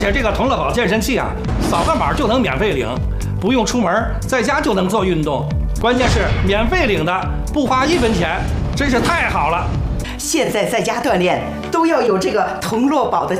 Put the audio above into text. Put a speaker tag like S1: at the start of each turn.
S1: 且这个同乐宝健身器啊，扫个码就能免费领，不用出门，在家就能做运动。关键是免费领的，不花1分钱，真是太好了。
S2: 现在在家锻炼都要有这个同乐宝的